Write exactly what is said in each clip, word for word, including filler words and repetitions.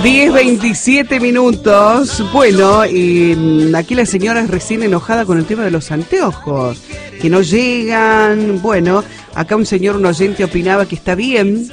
diez veintisiete minutos. Bueno, eh, aquí la señora es recién enojada con el tema de los anteojos, que no llegan. Bueno, acá un señor, un oyente, opinaba que está bien,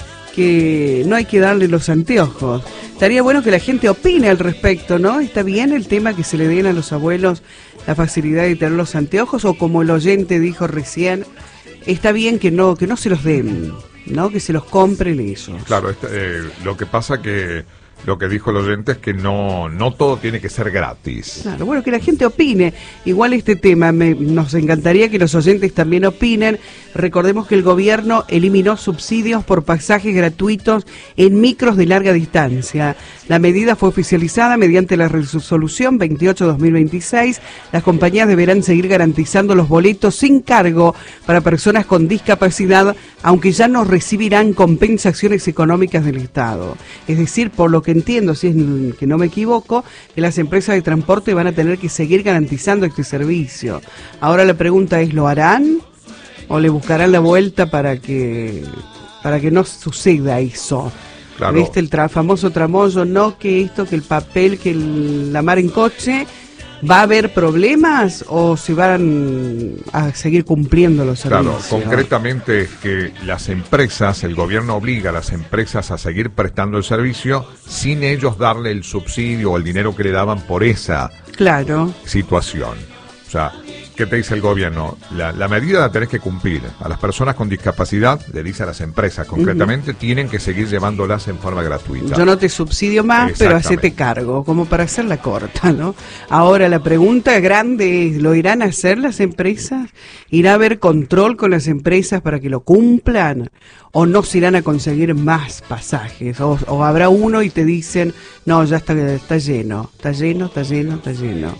que no hay que darle los anteojos. Estaría bueno que la gente opine al respecto, ¿no? ¿Está bien el tema que se le den a los abuelos la facilidad de tener los anteojos? O como el oyente dijo recién, está bien que no, que no se los den, ¿no? Que se los compren ellos. Claro, este, eh, lo que pasa que lo que dijo el oyente es que no no todo tiene que ser gratis. Claro, bueno, que la gente opine. Igual este tema, me, nos encantaría que los oyentes también opinen. Recordemos que el gobierno eliminó subsidios por pasajes gratuitos en micros de larga distancia. La medida fue oficializada mediante la resolución veintiocho barra dos mil veintiséis. Las compañías deberán seguir garantizando los boletos sin cargo para personas con discapacidad, aunque ya no recibirán compensaciones económicas del Estado. Es decir, por lo que entiendo, si es que no me equivoco, que las empresas de transporte van a tener que seguir garantizando este servicio. Ahora la pregunta es, ¿lo harán? ¿O le buscarán la vuelta para que para que no suceda eso? Claro. ¿Viste el tra famoso tramoyo? No, que esto, que el papel, que el, la mar en coche. ¿Va a haber problemas o se van a seguir cumpliendo los servicios? Claro, concretamente es que las empresas, el gobierno obliga a las empresas a seguir prestando el servicio sin ellos darle el subsidio o el dinero que le daban por esa claro. situación. O sea, ¿qué te dice el gobierno? La, la medida la tenés que cumplir. A las personas con discapacidad, le dice a las empresas concretamente, uh-huh. tienen que seguir llevándolas en forma gratuita. Yo no te subsidio más, pero hacete cargo, como para hacerla corta, ¿no? Ahora, la pregunta grande es, ¿lo irán a hacer las empresas? ¿Irá a haber control con las empresas para que lo cumplan? ¿O no se irán a conseguir más pasajes? ¿O, o habrá uno y te dicen, no, ya está, está lleno, está lleno, está lleno, está lleno?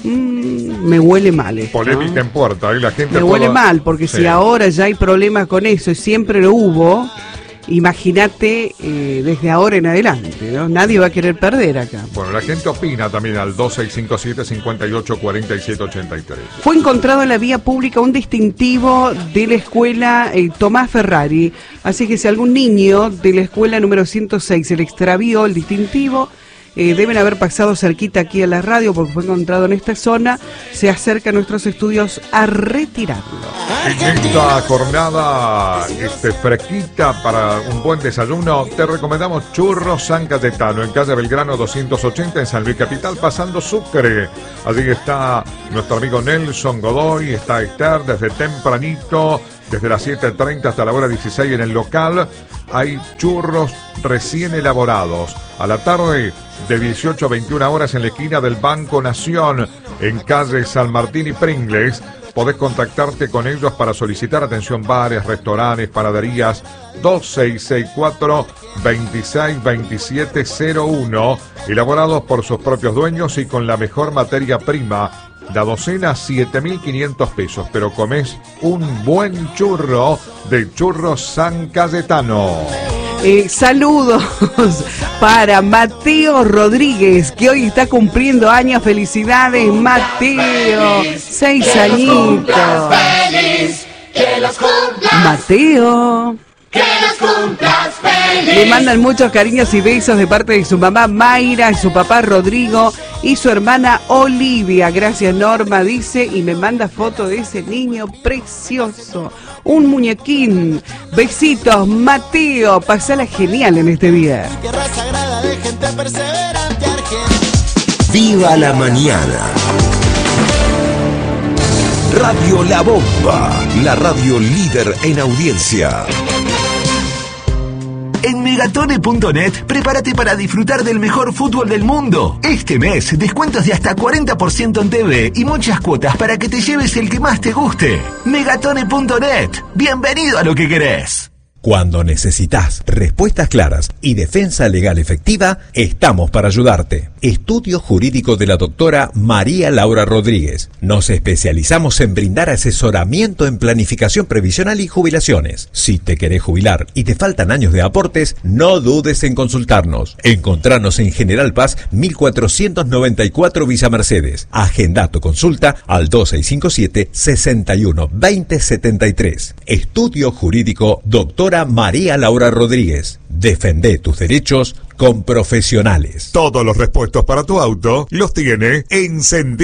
Mm, me huele mal esto, polémica, ¿no? En Puerto, ahí la gente me toda... huele mal, porque sí. Si ahora ya hay problemas con eso y siempre lo hubo, imagínate eh, desde ahora en adelante, ¿no? Nadie va a querer perder acá. Bueno, la gente opina también al dos seis cinco siete, cinco ocho cuatro siete ocho tres. Fue encontrado en la vía pública un distintivo de la escuela eh, Tomás Ferrari, así que si algún niño de la escuela número ciento seis se le extravió el distintivo, Eh, deben haber pasado cerquita aquí a la radio porque fue encontrado en esta zona, se acerca a nuestros estudios a retirarlo. En esta jornada este, fresquita para un buen desayuno, te recomendamos Churros San Cayetano, en calle Belgrano doscientos ochenta, en San Luis Capital, pasando Sucre. Allí está nuestro amigo Nelson Godoy, está Esther desde tempranito, desde las siete treinta hasta la hora dieciséis en el local. Hay churros recién elaborados. A la tarde, de dieciocho a veintiuna horas, en la esquina del Banco Nación, en calle San Martín y Pringles. Podés contactarte con ellos para solicitar atención bares, restaurantes, panaderías. Dos seis seis cuatro, veintiséis veintisiete cero uno, elaborados por sus propios dueños y con la mejor materia prima. La docena, siete mil quinientos pesos, pero comés un buen churro de Churros San Cayetano. Eh, saludos para Mateo Rodríguez, que hoy está cumpliendo años. Felicidades, Mateo. Seis añitos. Mateo. Que los cumplas feliz. Le mandan muchos cariños y besos de parte de su mamá Mayra, y su papá Rodrigo y su hermana Olivia. Gracias, Norma, dice, y me manda foto de ese niño precioso. Un muñequín. Besitos, Mateo. Pasala genial en este día. Viva la mañana. Radio La Bomba, la radio líder en audiencia. En Megatone punto net, prepárate para disfrutar del mejor fútbol del mundo. Este mes, descuentos de hasta cuarenta por ciento en T V y muchas cuotas para que te lleves el que más te guste. Megatone punto net, bienvenido a lo que querés. Cuando necesitas respuestas claras y defensa legal efectiva, estamos para ayudarte. Estudio Jurídico de la doctora María Laura Rodríguez. Nos especializamos en brindar asesoramiento en planificación previsional y jubilaciones. Si te querés jubilar y te faltan años de aportes, no dudes en consultarnos. Encontranos en General Paz mil cuatrocientos noventa y cuatro Villa Mercedes. Agenda tu consulta al dos seis cinco siete, seis uno dos cero siete tres. Estudio Jurídico doctora doctora María Laura Rodríguez. Defendé tus derechos con profesionales. Todos los repuestos para tu auto los tiene Encendido